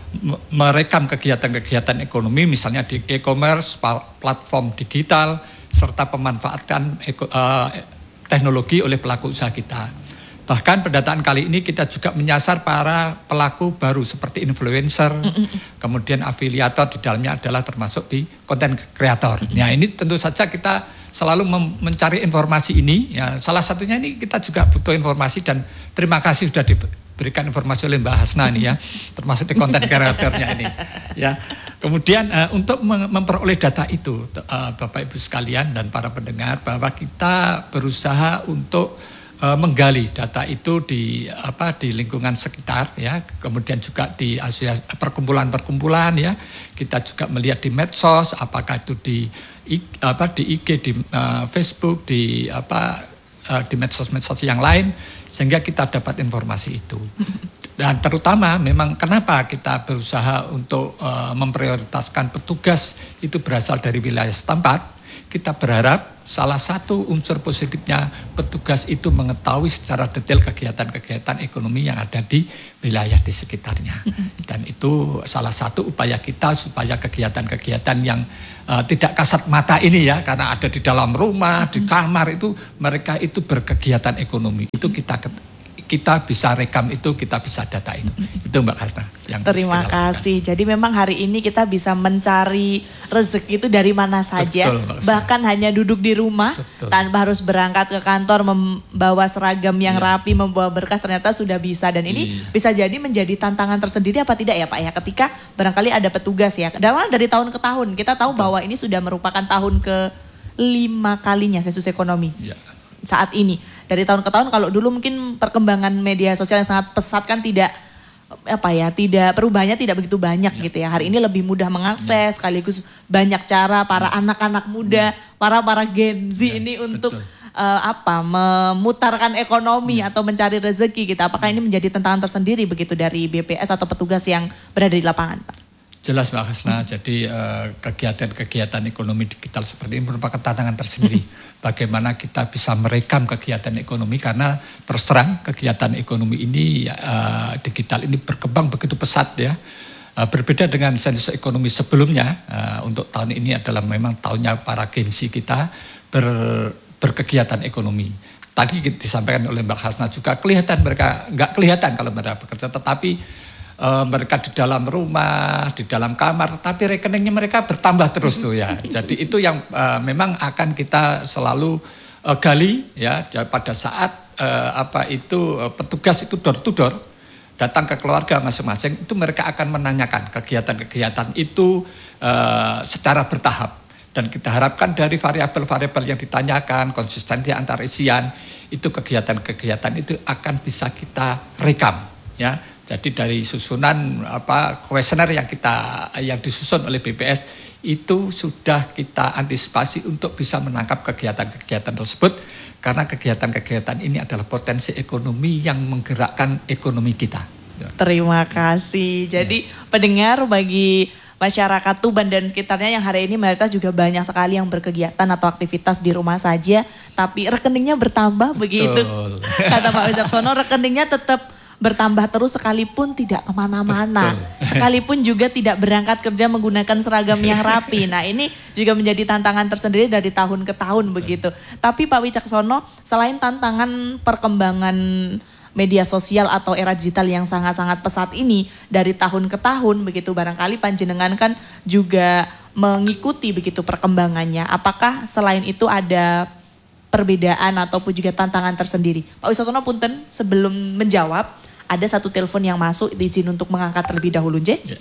merekam kegiatan-kegiatan ekonomi, misalnya di e-commerce, platform digital, serta pemanfaatan eko, uh, teknologi oleh pelaku usaha kita. Bahkan pendataan kali ini kita juga menyasar para pelaku baru seperti influencer, mm-hmm. kemudian afiliator, di dalamnya adalah termasuk di konten kreator. Mm-hmm. Nah ini tentu saja kita selalu mencari informasi ini, ya salah satunya ini kita juga butuh informasi dan terima kasih sudah diberikan informasi oleh Mbak Hasna ini ya, termasuk di konten kreatornya ini. Ya, kemudian uh, untuk memperoleh data itu, uh, Bapak Ibu sekalian dan para pendengar, bahwa kita berusaha untuk uh, menggali data itu di apa di lingkungan sekitar ya, kemudian juga di perkumpulan-perkumpulan ya, kita juga melihat di medsos, apakah itu di I, apa di I G, di uh, Facebook, di apa uh, di medsos-medsos yang lain, sehingga kita dapat informasi itu. Dan terutama memang kenapa kita berusaha untuk uh, memprioritaskan petugas itu berasal dari wilayah setempat. Kita berharap salah satu unsur positifnya petugas itu mengetahui secara detail kegiatan-kegiatan ekonomi yang ada di wilayah di sekitarnya. Dan itu salah satu upaya kita supaya kegiatan-kegiatan yang uh, tidak kasat mata ini ya, karena ada di dalam rumah, di kamar itu, mereka itu berkegiatan ekonomi. Itu kita kita bisa rekam itu, kita bisa data itu. Itu Mbak Hasna. Yang Terima kasih. Jadi memang hari ini kita bisa mencari rezeki itu dari mana saja. Betul, bahkan hanya duduk di rumah, betul, tanpa harus berangkat ke kantor membawa seragam yang yeah. rapi, membawa berkas, ternyata sudah bisa. Dan ini yeah. bisa jadi menjadi tantangan tersendiri apa tidak ya Pak ya, ketika barangkali ada petugas ya. Dan dari tahun ke tahun kita tahu betul. bahwa ini sudah merupakan tahun ke lima kalinya sensus ekonomi. Yeah. Saat ini dari tahun ke tahun, kalau dulu mungkin perkembangan media sosial yang sangat pesat kan tidak apa ya, tidak perubahannya tidak begitu banyak ya. gitu ya. Hari ini lebih mudah mengakses, ya. sekaligus banyak cara para ya. anak-anak muda, ya. para para Gen Z ya, ini untuk uh, apa memutarkan ekonomi ya. atau mencari rezeki gitu. Apakah ya. ini menjadi tantangan tersendiri begitu dari B P S atau petugas yang berada di lapangan, Pak? Jelas Mbak Hasna, hmm. jadi uh, kegiatan-kegiatan ekonomi digital seperti ini merupakan tantangan tersendiri. Hmm. Bagaimana kita bisa merekam kegiatan ekonomi, karena terus terang kegiatan ekonomi ini uh, digital ini berkembang begitu pesat ya. Uh, berbeda dengan sensus ekonomi sebelumnya, uh, untuk tahun ini adalah memang tahunnya para Gen Z kita ber, berkegiatan ekonomi. Tadi disampaikan oleh Mbak Hasna juga, kelihatan mereka, nggak kelihatan kalau mereka bekerja, tetapi Uh, mereka di dalam rumah, di dalam kamar, tapi rekeningnya mereka bertambah terus tuh ya. Jadi itu yang uh, memang akan kita selalu uh, gali ya, pada saat uh, apa itu uh, petugas itu door to door datang ke keluarga masing-masing, itu mereka akan menanyakan kegiatan-kegiatan itu uh, secara bertahap. Dan kita harapkan dari variabel-variabel yang ditanyakan, konsistensi antar isian, itu kegiatan-kegiatan itu akan bisa kita rekam ya. Jadi dari susunan apa kuesioner yang kita yang disusun oleh B P S itu sudah kita antisipasi untuk bisa menangkap kegiatan-kegiatan tersebut, karena kegiatan-kegiatan ini adalah potensi ekonomi yang menggerakkan ekonomi kita. Terima kasih. Jadi ya. pendengar, bagi masyarakat Tuban dan sekitarnya yang hari ini mayoritas juga banyak sekali yang berkegiatan atau aktivitas di rumah saja, tapi rekeningnya bertambah. Betul. Begitu kata Pak Wicaksono, rekeningnya tetap bertambah terus sekalipun tidak kemana-mana, sekalipun juga tidak berangkat kerja menggunakan seragam yang rapi. Nah ini juga menjadi tantangan tersendiri dari tahun ke tahun begitu. Tapi Pak Wicaksono, selain tantangan perkembangan media sosial atau era digital yang sangat-sangat pesat ini dari tahun ke tahun begitu, barangkali panjenengan kan juga mengikuti begitu perkembangannya. Apakah selain itu ada perbedaan ataupun juga tantangan tersendiri? Pak Wicaksono punten, sebelum menjawab, ada satu telepon yang masuk, izin untuk mengangkat terlebih dahulu, J. Ya.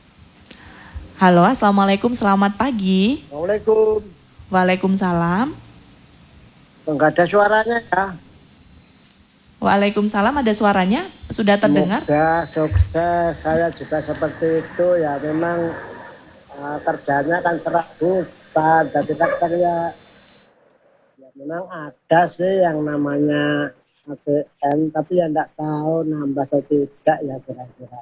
Halo, Assalamualaikum, selamat pagi. Waalaikumsalam. Waalaikumsalam. Enggak ada suaranya ya. Waalaikumsalam, ada suaranya? Sudah terdengar? Semoga sukses. Saya juga seperti itu ya. Memang uh, kerjanya kan serabutan. Jadi kan ya, ya memang ada sih yang namanya A T M. Tapi ya enggak tahu nambah atau tidak ya kira-kira.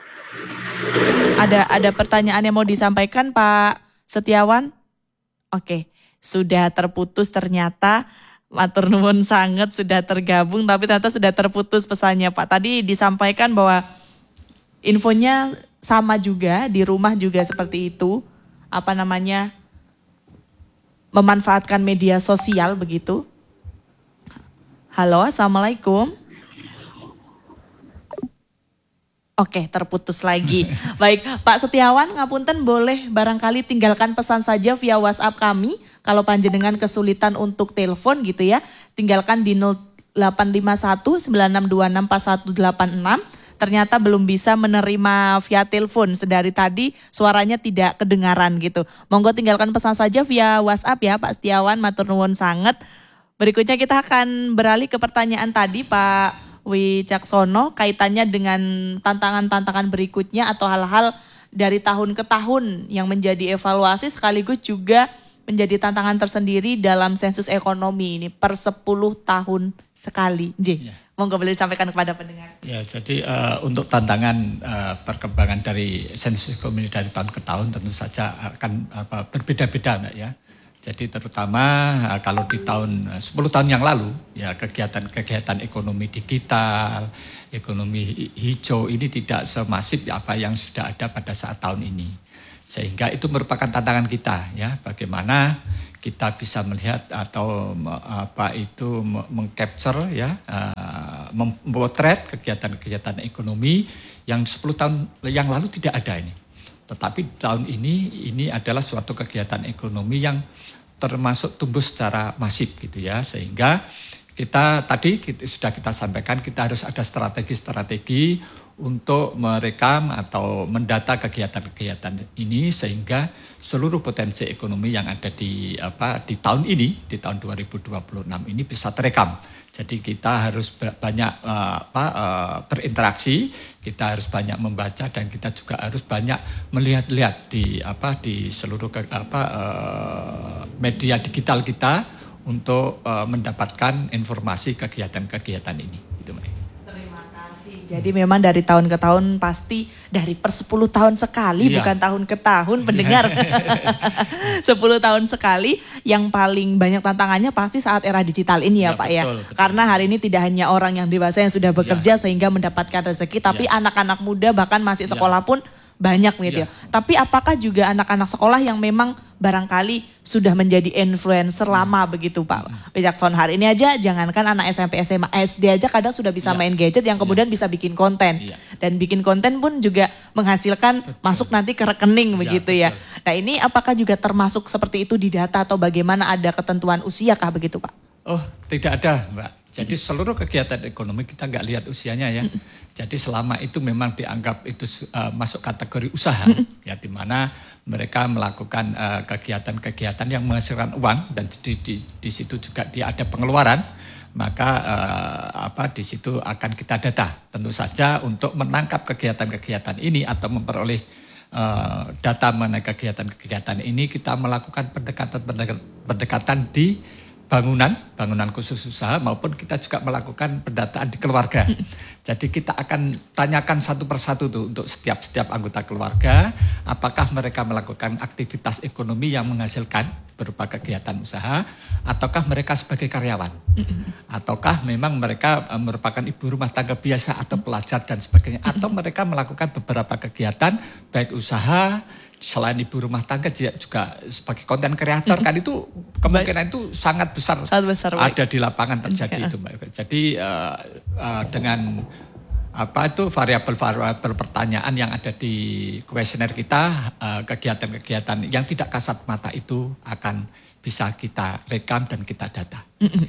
Ada ada pertanyaan yang mau disampaikan Pak Setiawan? Oke, sudah terputus ternyata. Matur nuwun sangat sudah tergabung tapi ternyata sudah terputus pesannya Pak. Tadi disampaikan bahwa infonya sama juga, di rumah juga seperti itu. Apa namanya? Memanfaatkan media sosial begitu. Halo, Assalamualaikum. Oke, terputus lagi. Baik, Pak Setiawan, ngapunten boleh barangkali tinggalkan pesan saja via WhatsApp kami. Kalau panjenengan kesulitan untuk telepon gitu ya, tinggalkan di nol delapan lima satu sembilan enam dua enam empat satu delapan enam. Ternyata belum bisa menerima via telepon. Sedari tadi suaranya tidak kedengaran gitu. Monggo tinggalkan pesan saja via WhatsApp ya Pak Setiawan, matur nuwun sangat. Berikutnya kita akan beralih ke pertanyaan tadi Pak Wicaksono, kaitannya dengan tantangan-tantangan berikutnya atau hal-hal dari tahun ke tahun yang menjadi evaluasi sekaligus juga menjadi tantangan tersendiri dalam sensus ekonomi ini per sepuluh tahun sekali. J, ya. Monggo boleh disampaikan kepada pendengar. Ya, jadi uh, untuk tantangan uh, perkembangan dari sensus ekonomi dari tahun ke tahun tentu saja akan apa, berbeda-beda Mbak ya. Jadi terutama uh, kalau di tahun uh, sepuluh tahun yang lalu ya kegiatan-kegiatan ekonomi digital, ekonomi hijau ini tidak semasif apa yang sudah ada pada saat tahun ini. Sehingga itu merupakan tantangan kita ya, bagaimana kita bisa melihat atau apa itu mengcapture ya, uh, memotret kegiatan-kegiatan ekonomi yang sepuluh tahun yang lalu tidak ada ini. Tetapi tahun ini ini adalah suatu kegiatan ekonomi yang termasuk tumbuh secara masif gitu ya, sehingga kita tadi kita, sudah kita sampaikan kita harus ada strategi-strategi untuk merekam atau mendata kegiatan-kegiatan ini sehingga seluruh potensi ekonomi yang ada di apa di tahun ini di tahun dua ribu dua puluh enam ini bisa terekam. Jadi kita harus banyak uh, apa, uh, berinteraksi, kita harus banyak membaca dan kita juga harus banyak melihat-lihat di apa di seluruh ke, apa uh, media digital kita untuk uh, mendapatkan informasi kegiatan-kegiatan ini. Gitu, Mbak. Terima kasih. Jadi memang dari tahun ke tahun pasti dari per sepuluh tahun sekali, iya. Bukan tahun ke tahun pendengar. sepuluh tahun sekali, yang paling banyak tantangannya pasti saat era digital ini ya, ya Pak betul, ya. Betul. Karena hari ini tidak hanya orang yang dewasa yang sudah bekerja ya. Sehingga mendapatkan rezeki, tapi ya. Anak-anak muda bahkan masih sekolah ya. Pun banyak gitu ya. ya. Tapi apakah juga anak-anak sekolah yang memang barangkali sudah menjadi influencer hmm. lama begitu Pak Wicaksono? Hari ini aja jangankan anak S M P, S M A, S D aja kadang sudah bisa ya. Main gadget yang kemudian ya. Bisa bikin konten. Ya. Dan bikin konten pun juga menghasilkan betul. Masuk nanti ke rekening ya, begitu betul. Ya. Nah ini apakah juga termasuk seperti itu di data atau bagaimana, ada ketentuan usia kah begitu Pak? Oh tidak ada Mbak. Jadi seluruh kegiatan ekonomi kita nggak lihat usianya ya. Jadi selama itu memang dianggap itu uh, masuk kategori usaha, ya di mana mereka melakukan uh, kegiatan-kegiatan yang menghasilkan uang dan di, di, di situ juga dia ada pengeluaran, maka uh, apa di situ akan kita data. Tentu saja untuk menangkap kegiatan-kegiatan ini atau memperoleh uh, data mengenai kegiatan-kegiatan ini kita melakukan pendekatan-pendekatan di bangunan, bangunan khusus usaha maupun kita juga melakukan pendataan di keluarga. Jadi kita akan tanyakan satu persatu tuh untuk setiap-setiap anggota keluarga, apakah mereka melakukan aktivitas ekonomi yang menghasilkan berupa kegiatan usaha, ataukah mereka sebagai karyawan, ataukah memang mereka merupakan ibu rumah tangga biasa atau pelajar dan sebagainya, atau mereka melakukan beberapa kegiatan baik usaha, selain ibu rumah tangga juga sebagai konten kreator, kan itu kemungkinan itu sangat besar, sangat besar ada di lapangan terjadi ya. Itu Mbak. Jadi uh, uh, dengan apa itu variabel-variabel pertanyaan yang ada di kuesioner kita, uh, kegiatan-kegiatan yang tidak kasat mata itu akan bisa kita rekam dan kita data.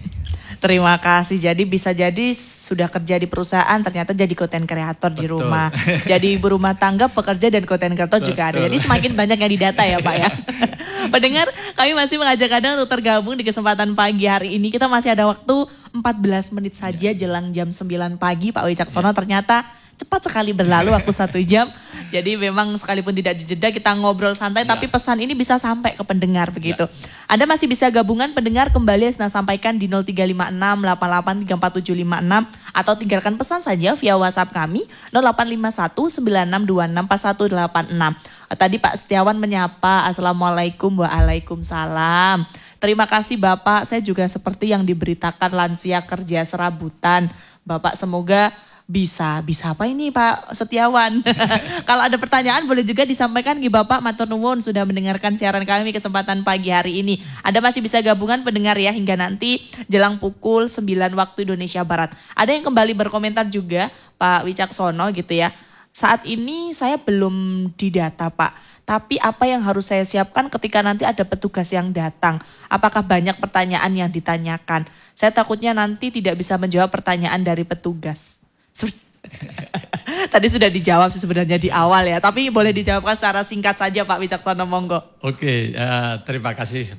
Terima kasih. Jadi bisa jadi sudah kerja di perusahaan ternyata jadi konten kreator di rumah. Jadi ibu rumah tangga, pekerja dan konten kreator juga ada. Jadi semakin banyak yang didata ya Pak ya. Pendengar, Kami masih mengajak Anda untuk tergabung di kesempatan pagi hari ini. Kita masih ada waktu empat belas menit saja jelang jam sembilan pagi. Pak Wicaksono, ternyata cepat sekali berlalu waktu satu jam. Jadi memang sekalipun tidak dijeda kita ngobrol santai, ya. Tapi pesan ini bisa sampai ke pendengar begitu. Ya. Anda masih bisa gabungan pendengar kembali Asna sampaikan di nol tiga lima enam delapan delapan tiga empat tujuh lima enam atau tinggalkan pesan saja via WhatsApp kami nol delapan lima satu sembilan enam dua enam empat satu delapan enam. Tadi Pak Setiawan menyapa, Assalamualaikum, waalaikumsalam. Terima kasih Bapak, saya juga seperti yang diberitakan lansia kerja serabutan. Bapak semoga bisa, bisa apa ini Pak Setiawan? Kalau ada pertanyaan boleh juga disampaikan ke Bapak. Matur nuwun sudah mendengarkan siaran kami kesempatan pagi hari ini. Anda masih bisa gabungan pendengar ya hingga nanti jelang pukul sembilan waktu Indonesia Barat. Ada yang kembali berkomentar juga Pak Wicaksono gitu ya. Saat ini saya belum didata Pak, tapi apa yang harus saya siapkan ketika nanti ada petugas yang datang? Apakah banyak pertanyaan yang ditanyakan? Saya takutnya nanti tidak bisa menjawab pertanyaan dari petugas. Tadi sudah dijawab sih sebenarnya di awal ya, tapi boleh dijawabkan secara singkat saja Pak Wicaksono, monggo. Oke, uh, terima kasih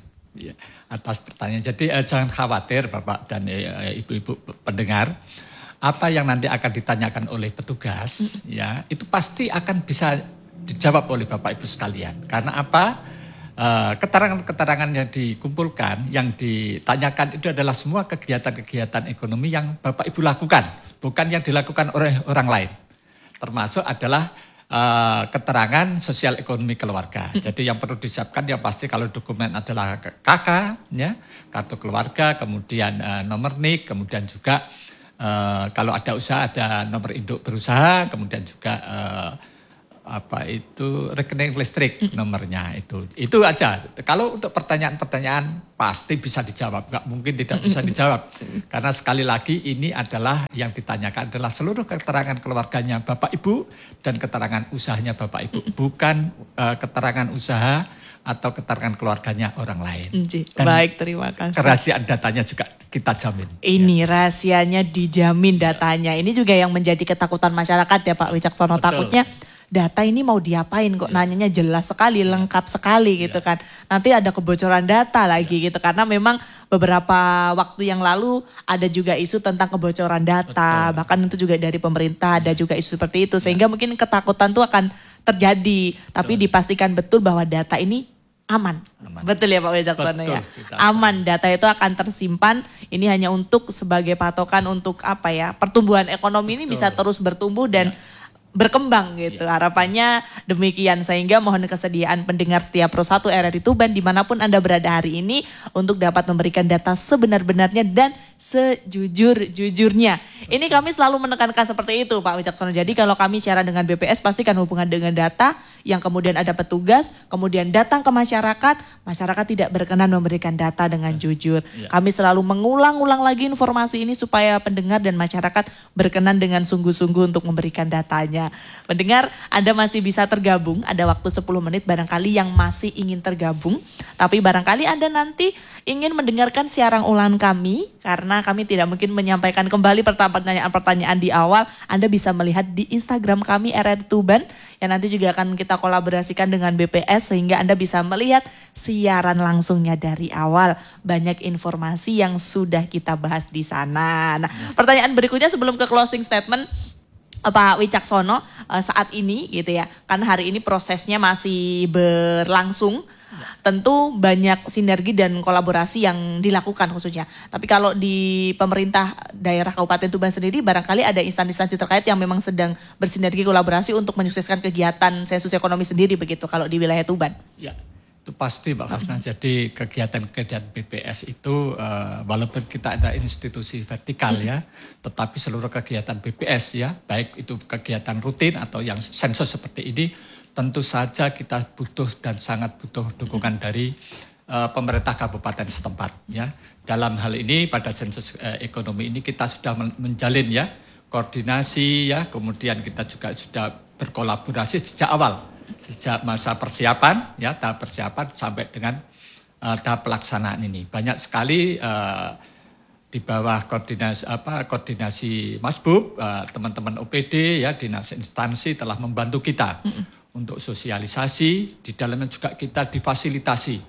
atas pertanyaan. Jadi uh, jangan khawatir Bapak dan uh, Ibu-ibu pendengar. Apa yang nanti akan ditanyakan oleh petugas, mm. ya itu pasti akan bisa dijawab oleh Bapak Ibu sekalian. Karena apa? Uh, keterangan-keterangan yang dikumpulkan, yang ditanyakan itu adalah semua kegiatan-kegiatan ekonomi yang Bapak Ibu lakukan, bukan yang dilakukan oleh orang lain. Termasuk adalah uh, keterangan sosial ekonomi keluarga. Mm. Jadi yang perlu disiapkan yang pasti kalau dokumen adalah K K, ya, kartu keluarga, kemudian uh, nomor N I K, kemudian juga Uh, kalau ada usaha ada nomor induk berusaha, kemudian juga uh, apa itu rekening listrik nomornya itu. Itu aja. Kalau untuk pertanyaan-pertanyaan pasti bisa dijawab, nggak mungkin tidak bisa dijawab. Karena sekali lagi ini adalah yang ditanyakan adalah seluruh keterangan keluarganya Bapak Ibu dan keterangan usahanya Bapak Ibu, bukan uh, keterangan usaha atau keterangan keluarganya orang lain. Dan baik, terima kasih. Kerahasiaan datanya juga kita jamin. Ini ya. Rahasianya dijamin datanya. Ini juga yang menjadi ketakutan masyarakat ya Pak Wicaksono. Betul. Takutnya data ini mau diapain kok, ya. Nanyanya jelas sekali, ya. Lengkap sekali gitu ya. Kan. Nanti ada kebocoran data lagi ya. Gitu. Karena memang beberapa waktu yang lalu ada juga isu tentang kebocoran data. Betul. Bahkan itu juga dari pemerintah ada juga isu seperti itu. Sehingga ya. Mungkin ketakutan itu akan terjadi. Tapi betul. Dipastikan betul bahwa data ini aman. Aman. Betul ya Pak Wicaksono ya. Aman, data itu akan tersimpan. Ini hanya untuk sebagai patokan untuk apa ya? Pertumbuhan ekonomi betul. Ini bisa terus bertumbuh dan ya. Berkembang gitu. Ya. Harapannya demikian sehingga mohon kesediaan pendengar setia Pro satu R R I Tuban dimanapun Anda berada hari ini untuk dapat memberikan data sebenar-benarnya dan sejujur-jujurnya. Ini kami selalu menekankan seperti itu Pak Wicaksono. Jadi kalau kami siaran dengan B P S pastikan hubungan dengan data yang kemudian ada petugas, kemudian datang ke masyarakat, masyarakat tidak berkenan memberikan data dengan jujur. Ya. Kami selalu mengulang-ulang lagi informasi ini supaya pendengar dan masyarakat berkenan dengan sungguh-sungguh untuk memberikan datanya. Mendengar Anda masih bisa tergabung, ada waktu sepuluh menit barangkali yang masih ingin tergabung. Tapi barangkali Anda nanti ingin mendengarkan siaran ulang kami karena kami tidak mungkin menyampaikan kembali pertanyaan-pertanyaan di awal. Anda bisa melihat di Instagram kami R R I Tuban yang nanti juga akan kita kolaborasikan dengan B P S sehingga Anda bisa melihat siaran langsungnya dari awal. Banyak informasi yang sudah kita bahas di sana. Nah, pertanyaan berikutnya sebelum ke closing statement Pak Wicaksono saat ini gitu ya, kan hari ini prosesnya masih berlangsung, tentu banyak sinergi dan kolaborasi yang dilakukan khususnya. Tapi kalau di pemerintah daerah Kabupaten Tuban sendiri barangkali ada instansi-instansi terkait yang memang sedang bersinergi kolaborasi untuk menyukseskan kegiatan sensus ekonomi sendiri begitu kalau di wilayah Tuban. Ya. Itu pasti Mbak Hasna. Hmm. Jadi kegiatan-kegiatan B P S itu uh, walaupun kita ada institusi vertikal hmm. ya, tetapi seluruh kegiatan B P S ya, baik itu kegiatan rutin atau yang sensus seperti ini, tentu saja kita butuh dan sangat butuh dukungan hmm. dari uh, pemerintah kabupaten setempat ya. Dalam hal ini pada sensus uh, ekonomi ini kita sudah menjalin ya koordinasi ya, kemudian kita juga sudah berkolaborasi sejak awal. Sejak masa persiapan, ya tahap persiapan sampai dengan uh, tahap pelaksanaan ini banyak sekali uh, di bawah koordinasi apa koordinasi Mas Bub, uh, teman-teman O P D ya dinas instansi telah membantu kita mm-hmm. untuk sosialisasi di dalamnya juga kita difasilitasi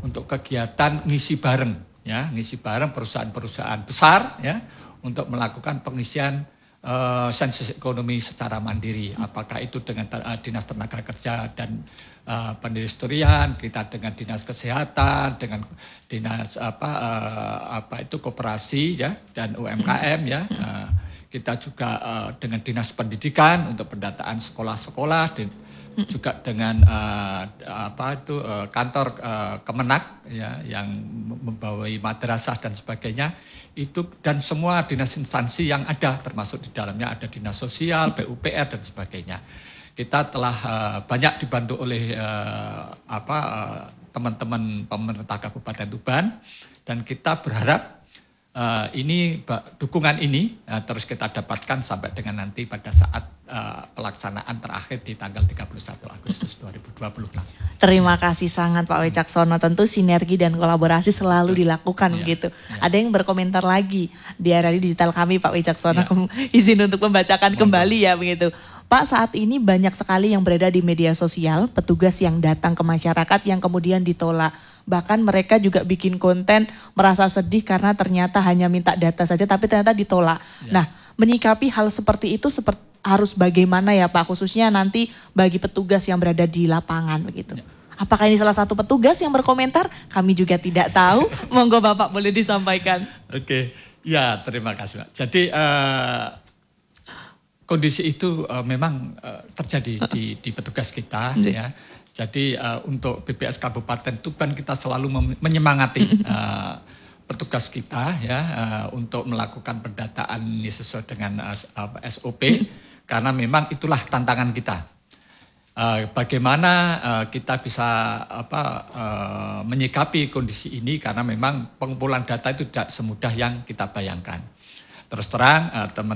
untuk kegiatan ngisi bareng, ya, ngisi bareng perusahaan-perusahaan besar, ya, untuk melakukan pengisian uh, sensus ekonomi secara mandiri. Apakah itu dengan uh, Dinas Tenaga Kerja dan uh, Perindustrian, kita dengan Dinas Kesehatan, dengan Dinas apa uh, apa itu koperasi, ya, dan U M K M, ya. Uh, kita juga uh, dengan Dinas Pendidikan untuk pendataan sekolah-sekolah, dan juga dengan uh, apa itu uh, kantor uh, Kemenak, ya, yang membawai madrasah dan sebagainya itu, dan semua dinas instansi yang ada, termasuk di dalamnya ada dinas sosial, P U P R dan sebagainya. Kita telah uh, banyak dibantu oleh uh, apa uh, teman-teman pemerintah Kabupaten Tuban, dan kita berharap Uh, ini dukungan ini uh, terus kita dapatkan sampai dengan nanti pada saat uh, pelaksanaan terakhir di tanggal tiga puluh satu Agustus dua ribu dua puluh enam. Terima kasih sangat Pak Wicaksono. Tentu sinergi dan kolaborasi selalu dilakukan, ya, begitu. Ya. Ada yang berkomentar lagi di area digital kami, Pak Wicaksono, Ya. izin untuk membacakan Mohon. kembali, ya, begitu. Pak, saat ini banyak sekali yang beredar di media sosial, petugas yang datang ke masyarakat yang kemudian ditolak. Bahkan mereka juga bikin konten merasa sedih karena ternyata hanya minta data saja tapi ternyata ditolak. Ya. Nah, menyikapi hal seperti itu seperti harus bagaimana ya Pak, khususnya nanti bagi petugas yang berada di lapangan, begitu. Ya. Apakah ini salah satu petugas yang berkomentar? Kami juga tidak tahu. Monggo Bapak boleh disampaikan. Oke, ya, terima kasih Pak. Jadi uh, kondisi itu uh, memang uh, terjadi di, di petugas kita, ya. Jadi uh, untuk B P S Kabupaten Tuban kita selalu mem- menyemangati uh, petugas kita, ya, uh, untuk melakukan pendataan ini sesuai dengan uh, S O P, karena memang itulah tantangan kita. Uh, bagaimana uh, kita bisa apa uh, menyikapi kondisi ini, karena memang pengumpulan data itu tidak semudah yang kita bayangkan. Terus terang uh, teman